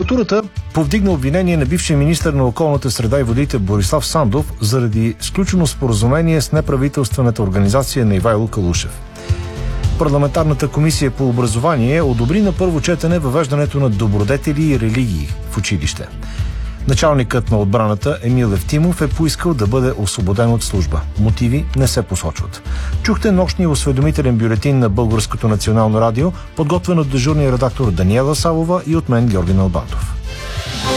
Прокуратурата повдигна обвинение на бившия министър на околната среда и водите Борислав Сандов заради сключено споразумение с неправителствената организация на Ивайло Калушев. Парламентарната комисия по образование одобри на първо четене въвеждането на добродетели и религии в училище. Началникът на отбраната Емил Евтимов е поискал да бъде освободен от служба. Мотиви не се посочват. Чухте нощния осведомителен бюлетин на Българското национално радио, подготвен от дежурния редактор Даниела Савова и от мен Георги Налбантов.